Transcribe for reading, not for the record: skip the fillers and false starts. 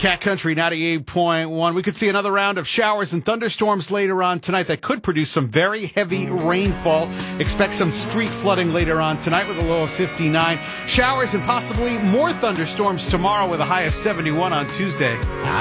Cat Country 98.1. We could see another round of showers and thunderstorms later on tonight that could produce some very heavy rainfall. Expect some street flooding later on tonight with a low of 59. Showers and possibly more thunderstorms tomorrow with a high of 71 on Tuesday.